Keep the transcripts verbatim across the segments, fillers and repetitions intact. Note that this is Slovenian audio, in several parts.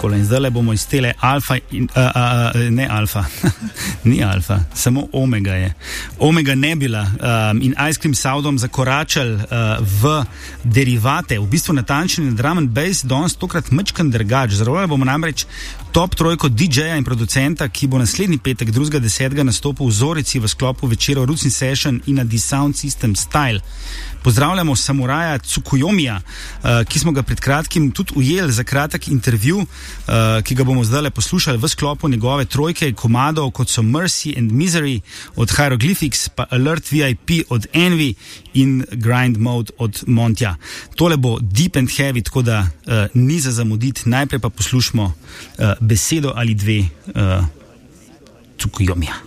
takole in zdaj bomo iz tele alfa, in, uh, uh, ne alfa, ni alfa, samo omega je. Omega Nebula um, in Ice Cream Soundom zakoračali uh, v derivate, v bistvu natančni na drum and bass, danes tokrat mečkan drgač. Zarovali bomo namreč top trojko D J-ja in producenta, ki bo naslednji petek drugega desetega nastopil v Zorici v sklopu večera Roots in Session in na The Sound System Style. Pozdravljamo samuraja Tsukuyomija, uh, ki smo ga pred kratkim tudi ujeli za kratek intervju, uh, ki ga bomo zdaj poslušali v sklopu njegove trojke komadov, kot so Mercy and Misery od Hieroglyphics, pa Alert V I P od Envy in Grind Mode od Montja. Tole bo deep and heavy, tako da uh, ni za zamuditi. Najprej pa poslušamo uh, besedo ali dve uh, Tsukuyomija.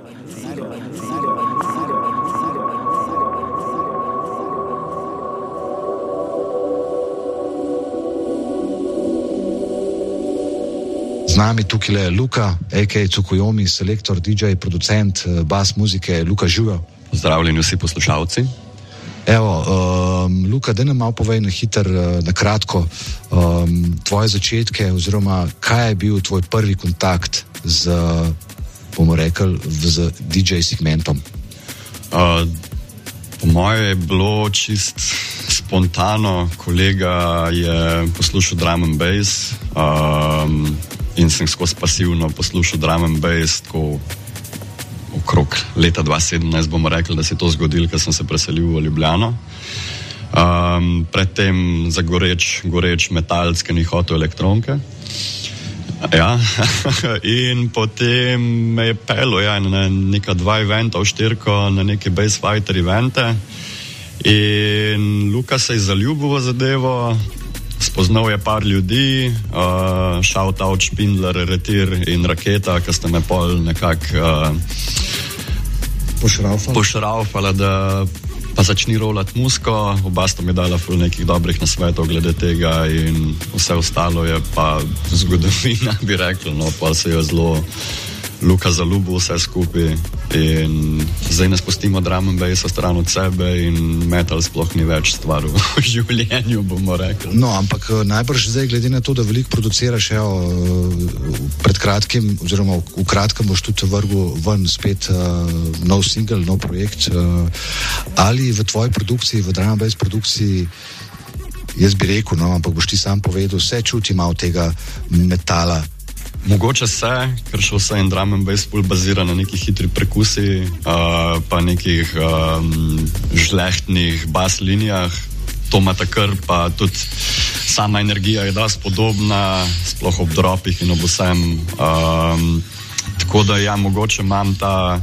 Z nami tukaj je Luka, a k a. Tsukuyomi, selektor, D J, producent, bas muzike. Luka, živijo. Pozdravljeni vsi poslušalci. Evo, um, Luka, da nam malo povej na hiter, na kratko, um, tvoje začetke oziroma kaj je bil tvoj prvi kontakt z, bomo rekli, z D J segmentom? Uh, po moje je bilo čist spontano. Kolega je poslušal drum and bass, um, in sem skozi pasivno poslušal drum and bass, tako okrog leta dva tisoč sedemnajst bomo rekli, da se je to zgodilo, ker sem se preselil v Ljubljano. Um, predtem za goreč, goreč metalc, ki ni hotel elektronke. Ja, in potem me je pelo ja, na neka dva eventa v štirko, na neke bass fighter evente. In Luka se je zaljubil v zadevo, spoznal je par ljudi, uh, shout out Špindler, Retir in Raketa, ki ste me pol nekako uh, pošraufala. pošraufala, da pa začni rolati musko. Oba sta mi dala ful nekih dobrih nasvetov glede tega in vse ostalo je pa zgodovina, bi rekli, no, pa se je zelo Luka zaljubil vse skupaj in zdaj ne spustimo drum and bass stran od sebe in metal sploh ni več stvar v življenju, bomo rekli. No, ampak najbrž zdaj, glede na to, da veliko produciraš, evo, pred kratkim, oziroma v, v kratkem boš tudi vrgel ven spet uh, nov single, nov projekt, uh, ali v tvoji produkciji, v drum and bass produkciji, jaz bi rekel, no, ampak boš ti sam povedal, vse čuti malo tega metala. Mogoče se, ker še vse en drum and bass ful bazira na nekih hitri prekusi, uh, pa nekih um, žlehtnih bas linijah. To ima takr, pa tudi sama energija je dosti podobna, sploh ob dropih in ob vsem. Um, tako da ja, mogoče imam ta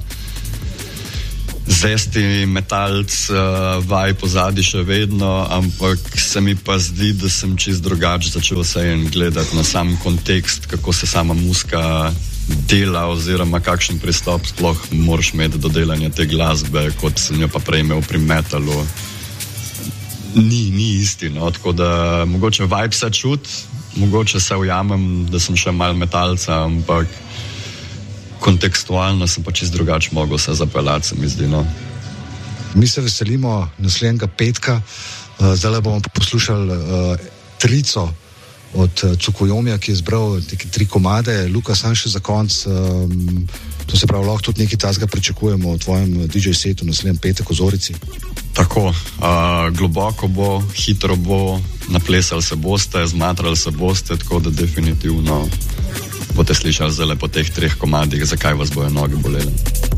zesti metalc uh, vaj pozadi še vedno, ampak se mi pa zdi, da sem čist drugač začel se en gledati na sam kontekst, kako se sama muska dela oziroma kakšen pristop sploh moraš imeti do delanja te glasbe, kot sem jo pa prej imel pri metalu. Ni, ni isti, no, tako da mogoče vibe se čut, mogoče se ujamem, da sem še mal metalca, ampak kontekstualno sem pa čist drugač mogel se zapeljati, se mi zdi, no. Mi se veselimo naslednjega petka, uh, zdaj bomo poslušali uh, trico od uh, Tsukuyomija, ki je zbral neke tri komade. Luka, sam še za konc, um, to se pravi, lahko tudi nekaj tazga pričakujemo v tvojem D J setu naslednji petek v Zorici. Tako, uh, globoko bo, hitro bo, naplesali se boste, zmatrali se boste, tako da definitivno boste slišali zdaj po teh treh komadih, zakaj vas bojo noge bolele.